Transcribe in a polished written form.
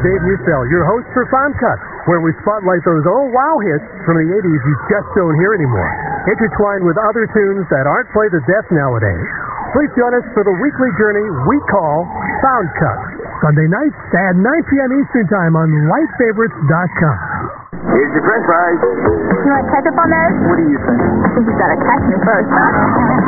Dave Musell, your host for Sound Cuts, where we spotlight those old wow hits from the 80s you just don't hear anymore, intertwined with other tunes that aren't played to death nowadays. Please join us for the weekly journey we call Sound Cuts. Sunday nights at 9 p.m. Eastern Time on LightFavorites.com. Here's your french fries. You want ketchup on those? What do you think? I think you've got to catch me first.